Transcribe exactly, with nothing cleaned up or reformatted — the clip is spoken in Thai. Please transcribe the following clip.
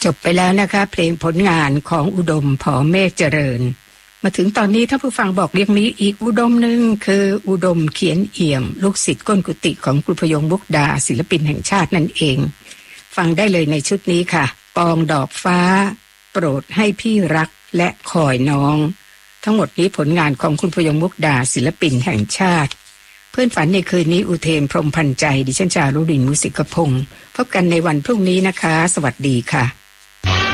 จบไปแล้วนะคะเพลงผลงานของอุดมผอเมฆเจริญมาถึงตอนนี้ถ้าผู้ฟังบอกเรียงนี้อีกอุดมหนึ่งคืออุดมเขียนเอี่ยมลูกศิษย์ก้นกุฏิของครูพยงมุกดาศิลปินแห่งชาตินั่นเองฟังได้เลยในชุดนี้ค่ะปองดอกฟ้าโปรดให้พี่รักและคอยน้องทั้งหมดนี้ผลงานของคุณพยงมุกดาศิลปินแห่งชาติเพื่อนฝันในคืนนี้อุเทนพรหมพันใจดิฉันจารุรินทร์มุสิกพงศ์พบกันในวันพรุ่งนี้นะคะสวัสดีค่ะ